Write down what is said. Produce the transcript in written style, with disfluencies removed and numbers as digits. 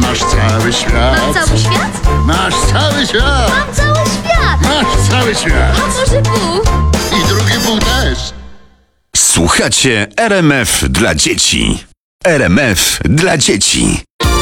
Masz cały świat. Mam cały świat? Masz cały świat. Mam cały świat! Masz cały świat. A może pół? I drugi pół też. Słuchacie RMF dla dzieci. RMF dla dzieci.